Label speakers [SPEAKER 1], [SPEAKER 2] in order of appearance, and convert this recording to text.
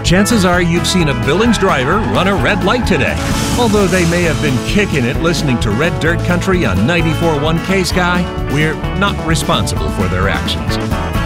[SPEAKER 1] Chances are you've seen a Billings driver run a red light today. Although they may have been kicking it listening to Red Dirt Country on 94.1 K-Sky, we're not responsible for their actions.